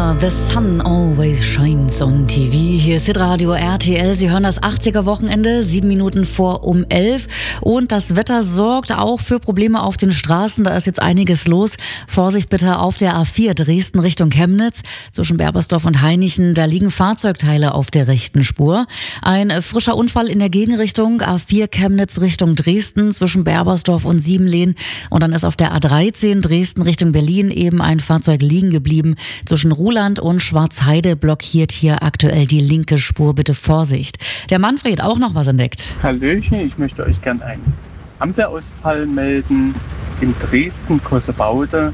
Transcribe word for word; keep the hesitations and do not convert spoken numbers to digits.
Madonna, The Sun Always Shines on T V. Hier ist Hitradio R T L. Sie hören das achtziger-Wochenende, sieben Minuten vor um elf. Und das Wetter sorgt auch für Probleme auf den Straßen. Da ist jetzt einiges los. Vorsicht bitte auf der A vier Dresden Richtung Chemnitz. Zwischen Berbersdorf und Hainichen, da liegen Fahrzeugteile auf der rechten Spur. Ein frischer Unfall in der Gegenrichtung, A vier Chemnitz Richtung Dresden, zwischen Berbersdorf und Siebenlehn. Und dann ist auf der A dreizehn Dresden Richtung Berlin eben ein Fahrzeug liegen geblieben. Zwischen Ruhland und Schwarzheide blockiert hier aktuell die linke Spur. Bitte Vorsicht. Der Manfred auch noch was entdeckt. Hallöchen, ich möchte euch gerne einen Ampelausfall melden in Dresden-Kossebaude.